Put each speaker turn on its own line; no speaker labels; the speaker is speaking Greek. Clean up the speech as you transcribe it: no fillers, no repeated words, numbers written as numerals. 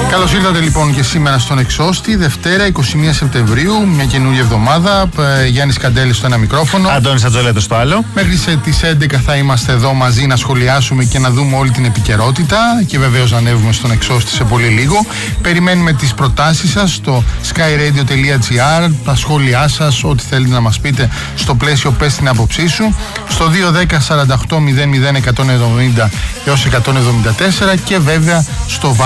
Καλώς ήρθατε λοιπόν και σήμερα στον Εξώστη, Δευτέρα 21 Σεπτεμβρίου, μια καινούργια εβδομάδα. Γιάννης Καντέλης στο ένα μικρόφωνο.
Αντώνης Ατζολέτος στο άλλο.
Μέχρι τις 11 θα είμαστε εδώ μαζί να σχολιάσουμε και να δούμε όλη την επικαιρότητα και βεβαίως να ανέβουμε στον Εξώστη σε πολύ λίγο. Περιμένουμε τις προτάσεις σας στο skyradio.gr, τα σχόλιά σας, ό,τι θέλετε να μας πείτε στο πλαίσιο πες την άποψή σου, στο 210 48 00 170 έως 174 και βέβαια στο